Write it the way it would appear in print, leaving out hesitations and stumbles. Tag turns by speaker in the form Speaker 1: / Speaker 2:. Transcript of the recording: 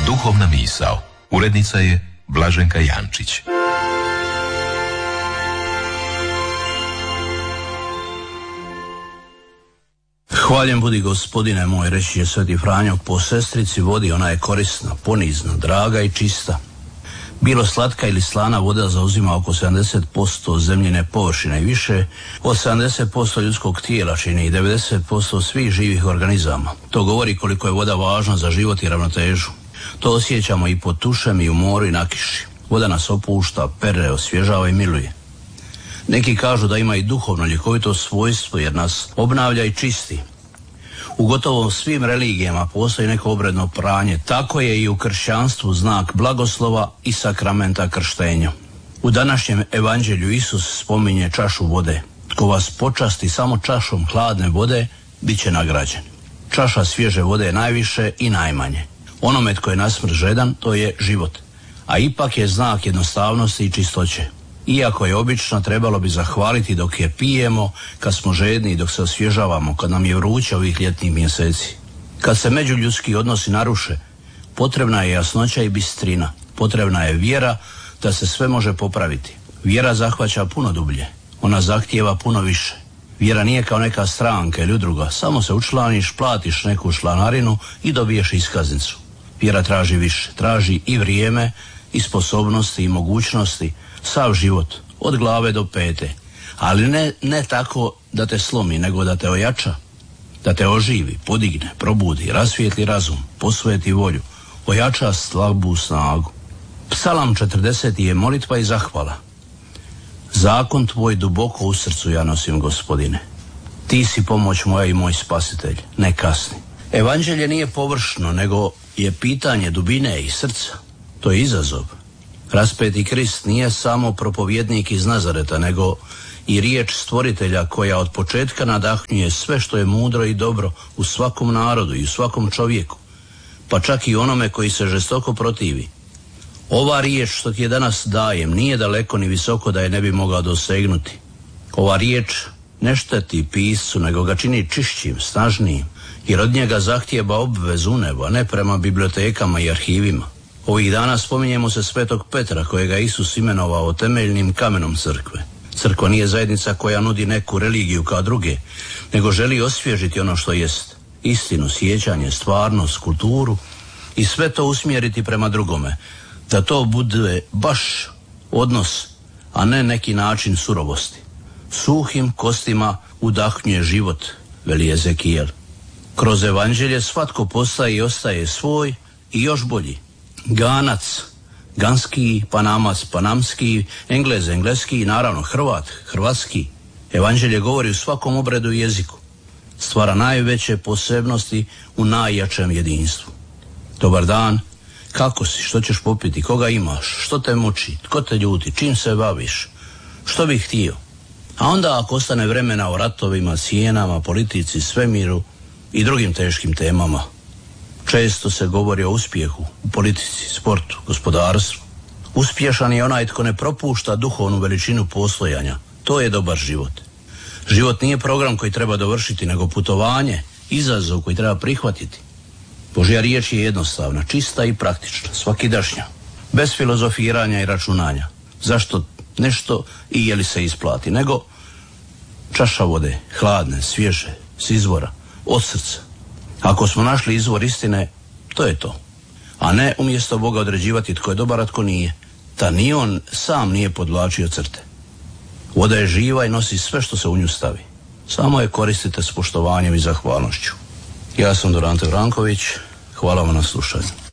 Speaker 1: Duhovna misao. Urednica je Blaženka Jančić.
Speaker 2: Hvaljen budi Gospodine moj, reći je Sveti Franjo, po sestrici vodi ona je korisna, ponizna, draga i čista. Bilo slatka ili slana voda zauzima oko 70% zemljine površine i više od 70% ljudskog tijela čini i 90% svih živih organizama. To govori koliko je voda važna za život i ravnotežu. To osjećamo i pod tušem i u moru i na kiši. Voda nas opušta, pere, osvježava i miluje. Neki kažu da ima i duhovno ljekovito svojstvo jer nas obnavlja i čisti. U gotovo svim religijama postoji neko obredno pranje, tako je i u kršćanstvu znak blagoslova i sakramenta krštenja. U današnjem evanđelju Isus spominje čašu vode. Tko vas počasti samo čašom hladne vode, bit će nagrađen. Čaša svježe vode je najviše i najmanje. Onome tko je na smrt žedan, to je život, a ipak je znak jednostavnosti i čistoće. Iako je obično, trebalo bi zahvaliti dok je pijemo, kad smo žedni i dok se osvježavamo, kad nam je vruće ovih ljetnih mjeseci. Kad se međuljudski odnosi naruše, potrebna je jasnoća i bistrina. Potrebna je vjera da se sve može popraviti. Vjera zahvaća puno dublje. Ona zahtijeva puno više. Vjera nije kao neka stranka ili udruga. Samo se učlaniš, platiš neku članarinu i dobiješ iskaznicu. Vjera traži više. Traži i vrijeme, i sposobnosti, i mogućnosti, sav život, od glave do pete. Ali ne tako da te slomi, nego da te ojača, da te oživi, podigne, probudi, rasvijetli razum, posveti volju, ojača slabu snagu. Psalam 40 je molitva i zahvala. Zakon tvoj duboko u srcu ja nosim, Gospodine. Ti si pomoć moja i moj spasitelj, ne kasni. Evanđelje nije površno, nego je pitanje dubine i srca. To je izazov. Raspeti Krist nije samo propovjednik iz Nazareta, nego i riječ stvoritelja koja od početka nadahnjuje sve što je mudro i dobro u svakom narodu i u svakom čovjeku, pa čak i onome koji se žestoko protivi. Ova riječ što ti je danas dajem nije daleko ni visoko da je ne bi mogao dosegnuti. Ova riječ ne šteti piscu, nego ga čini čišćim, snažnijim, jer od njega zahtijeva obvezu u nebo, a ne prema bibliotekama i arhivima. Ovih dana spominjemo se Svetog Petra, kojega je Isus imenovao temeljnim kamenom crkve. Crkva nije zajednica koja nudi neku religiju kao druge, nego želi osvježiti ono što jest. Istinu, sjećanje, stvarnost, kulturu i sve to usmjeriti prema drugome. Da to bude baš odnos, a ne neki način surovosti. Suhim kostima udahnjuje život, veli Ezekijel. Kroz evanđelje svatko postaje i ostaje svoj i još bolji. Ganac, ganski, Panamac, panamski, Englez, engleski i naravno Hrvat, hrvatski. Evanđelje govori u svakom obredu i jeziku. Stvara najveće posebnosti u najjačem jedinstvu. Dobar dan, kako si, što ćeš popiti, koga imaš, što te muči, tko te ljuti, čim se baviš, što bih htio. A onda ako ostane vremena o ratovima, cijenama, politici, svemiru i drugim teškim temama. Često se govori o uspjehu u politici, sportu, gospodarstvu. Uspješan je onaj tko ne propušta duhovnu veličinu postojanja. To je dobar život. Život nije program koji treba dovršiti, nego putovanje, izazov koji treba prihvatiti. Božja riječ je jednostavna, čista i praktična, svakidašnja, bez filozofiranja i računanja. Zašto nešto i je li se isplati, nego čaša vode, hladne, svježe, s izvora, od srca. Ako smo našli izvor istine, to je to. A ne umjesto Boga određivati tko je dobar, a tko nije. Ta ni on sam nije podvlačio crte. Voda je živa i nosi sve što se u nju stavi. Samo je koristite s poštovanjem i zahvalnošću. Ja sam Dorante Vranković. Hvala vam na slušanju.